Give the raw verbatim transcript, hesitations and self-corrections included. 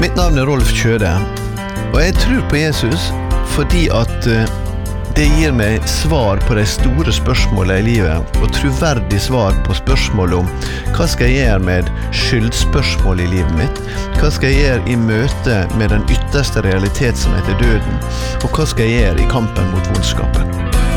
Mitt navn er Rolf Kjøde, og jeg tror på Jesus fordi at det gir meg svar på de store spørsmålene i livet, og troverdig svar på spørsmålet om hva skal jeg gjøre med skyldspørsmål i livet mitt, hva skal jeg gjøre i møte med den ytterste realitet som heter døden, og hva skal jeg gjøre i kampen mot vondskapen.